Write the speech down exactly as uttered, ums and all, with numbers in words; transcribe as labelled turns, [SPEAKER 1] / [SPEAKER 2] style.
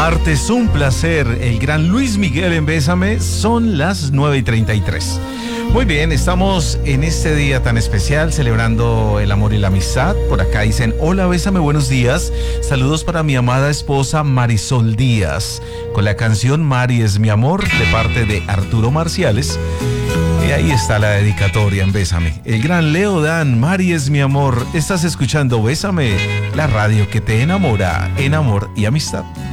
[SPEAKER 1] martes, un placer. El gran Luis Miguel en Bésame. Son las nueve y treinta y tres. Muy bien, estamos en este día tan especial celebrando el amor y la amistad. Por acá dicen, hola, Bésame, buenos días. Saludos para mi amada esposa Marisol Díaz, con la canción Mari es mi amor, de parte de Arturo Marciales. Y ahí está la dedicatoria en Bésame. El gran Leo Dan, Mari es mi amor. Estás escuchando Bésame, la radio que te enamora en amor y amistad.